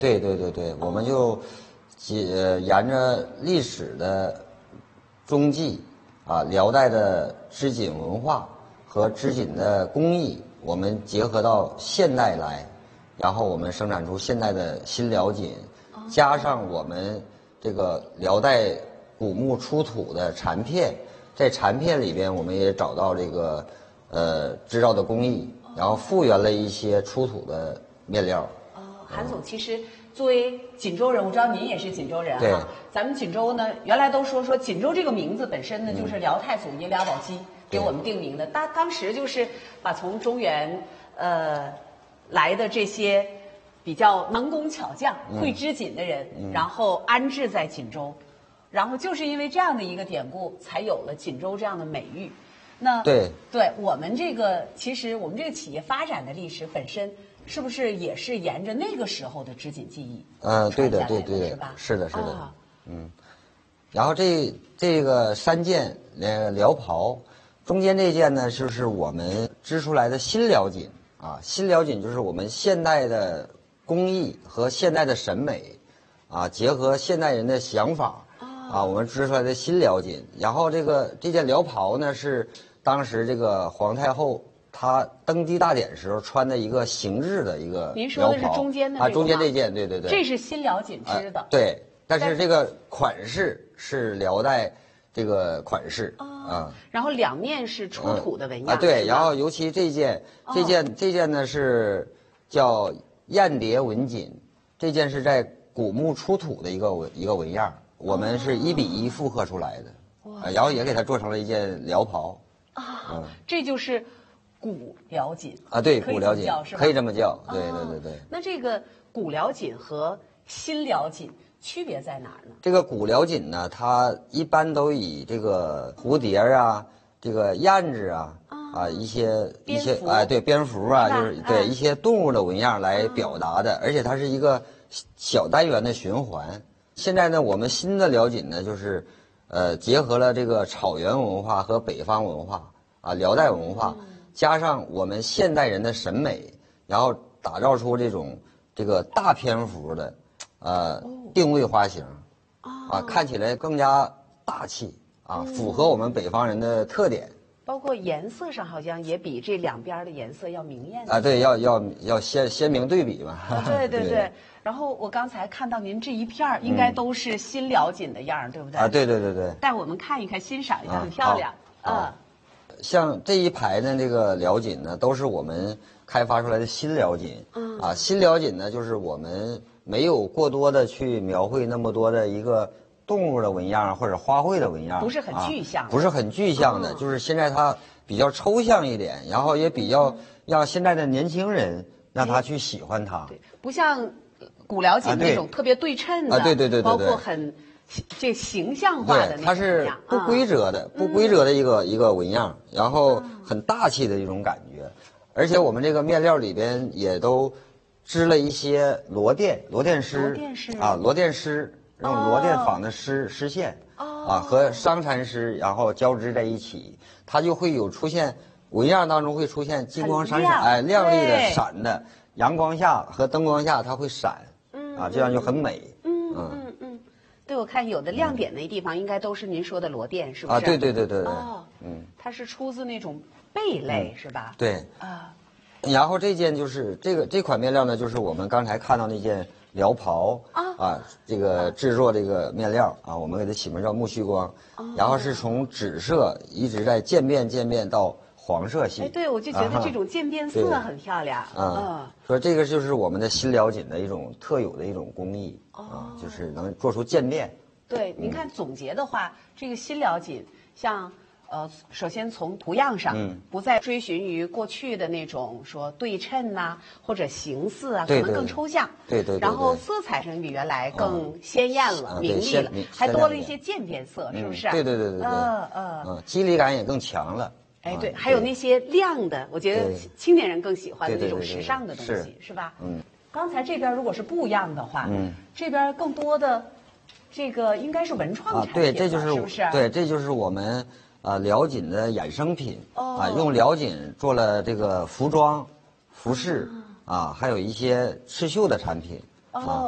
对对对对，我们就沿着历史的踪迹啊，辽代的织锦文化和织锦的工艺，我们结合到现代来，然后我们生产出现代的新辽锦，加上我们这个辽代古木出土的残片，在残片里边我们也找到这个织造的工艺，然后复原了一些出土的面料。 韩总，其实作为锦州人，我知道您也是锦州人对哈。咱们锦州呢，原来都说锦州这个名字本身呢，就是辽太祖爷俩宝鸡给我们定名的。当时就是把从中原来的这些比较能工巧匠、会织锦的人，然后安置在锦州，然后就是因为这样的一个典故，才有了锦州这样的美誉。那对我们这个其实我们这个企业发展的历史本身。是不是也是沿着那个时候的织锦技艺？ 对的，对对， 是吧？ 是的，是的，然后这个三件辽袍，中间这件呢，就是我们织出来的新辽锦啊。新辽锦就是我们现代的工艺和现代的审美啊，结合现代人的想法啊，我们织出来的新辽锦。然后这件辽袍呢，是当时这个皇太后。他登基大典时候穿的一个形制的一个辽袍， 您说的是中间的这个吗？ 中间这件，对对对， 这是新辽锦织的， 对，但是这个款式是辽代这个款式然后两面是出土的纹样对，然后尤其这件呢是叫燕蝶纹锦，这件是在古墓出土的一个纹样，我们是1比1复刻出来的，然后也给它做成了一件辽袍这就是。古辽锦对，古辽锦可以这么叫，对。 那这个古辽锦和新辽锦区别在哪儿呢？ 这个古辽锦呢，它一般都以这个蝴蝶啊、这个燕子一些蝙蝠啊，就是一些动物的纹样来表达的，而且它是一个小单元的循环。现在呢，我们新的辽锦呢，就是结合了这个草原文化和北方文化辽代文化。加上我们现代人的审美，然后打造出这个大篇幅的，定位花型，看起来更加大气符合我们北方人的特点。 包括颜色上好像也比这两边的颜色要明艳对，要鲜明对比嘛。 对。然后我刚才看到您这一片应该都是新辽锦的样，对不对？ 对。 带我们看一看，欣赏一下，很漂亮。 像这一排的这个辽锦呢，都是我们开发出来的新辽锦。新辽锦呢，就是我们没有过多的去描绘那么多的一个动物的纹样或者花卉的纹样， 不是很具象， 不是很具象的，就是现在它比较抽象一点，然后也比较让现在的年轻人让他去喜欢它。 对，不像古辽锦那种特别对称的， 对， 包括很。这形象化的那种它是不规则的，一个纹样，然后很大气的一种感觉，而且我们这个面料里边也都织了一些螺钿丝用螺钿纺的丝线和商蚕丝，然后交织在一起，它就会有出现纹样当中会出现金光闪闪，亮丽的闪的，阳光下和灯光下它会闪，这样就很美。 对，我看有的亮点那地方应该都是您说的螺钿，是不是？ 对。 它是出自那种贝类，是吧？ 对。然后这件就是这款面料呢，就是我们刚才看到那件辽袍这个制作这个面料我们给它起名叫木须光，然后是从紫色一直在渐变到黄色系。 对，我就觉得这种渐变色很漂亮。 说这个就是我们的新辽锦的一种特有的一种工艺就是能做出渐变。 对，您看总结的话，这个新辽锦像首先从图样上，不再追寻于过去的那种说对称或者形似可能更抽象。 对。 然后色彩上比原来更鲜艳了、明丽了，还多了一些渐变色，是不是？ 对。肌理感也更强了。 对，还有那些亮的，我觉得青年人更喜欢的那种时尚的东西，是吧？刚才这边如果是布样的话，这边更多的这个应该是文创产品， 对，这就是是不是？ 对，这就是我们辽锦的衍生品用辽锦做了这个服装、服饰还有一些刺绣的产品